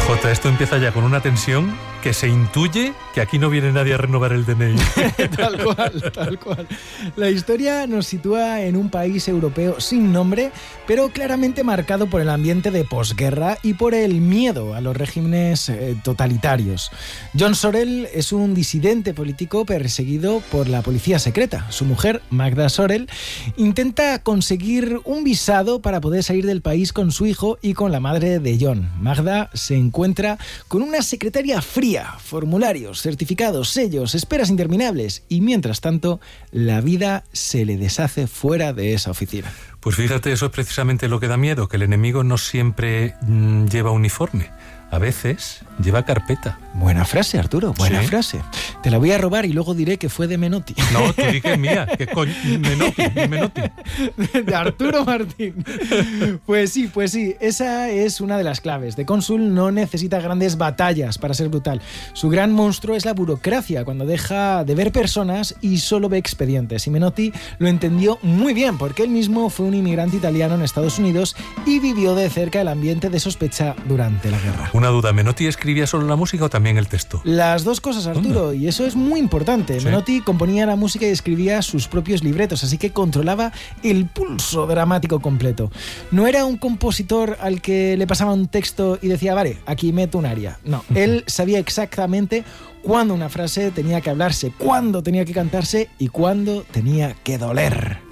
Jota, esto empieza ya con una tensión que se intuye que aquí no viene nadie a renovar el DNI. Tal cual, tal cual. La historia nos sitúa en un país europeo sin nombre, pero claramente marcado por el ambiente de posguerra y por el miedo a los regímenes totalitarios. John Sorel es un disidente político perseguido por la policía secreta. Su mujer, Magda Sorel, intenta conseguir un visado para poder salir del país con su hijo y con la madre de John. Magda se encuentra con una secretaria fría, formularios, certificados, sellos, esperas interminables y mientras tanto la vida se le deshace fuera de esa oficina. Pues fíjate, eso es precisamente lo que da miedo, que el enemigo no siempre lleva uniforme. A veces lleva carpeta. Buena frase, Arturo, buena frase. Te la voy a robar y luego diré que fue de Menotti. No, tú di que es mía, que coño, Menotti. De Arturo Martín. Pues sí, esa es una de las claves. The Consul no necesita grandes batallas para ser brutal. Su gran monstruo es la burocracia, cuando deja de ver personas y solo ve expedientes. Y Menotti lo entendió muy bien, porque él mismo fue un inmigrante italiano en Estados Unidos y vivió de cerca el ambiente de sospecha durante la guerra. Una duda, ¿Menotti escribía solo la música o también el texto? Las dos cosas, Arturo, y eso es muy importante. ¿Sí? Menotti componía la música y escribía sus propios libretos, así que controlaba el pulso dramático completo. No era un compositor al que le pasaba un texto y decía, vale, aquí meto un aria. No, él sabía exactamente cuándo una frase tenía que hablarse, cuándo tenía que cantarse y cuándo tenía que doler.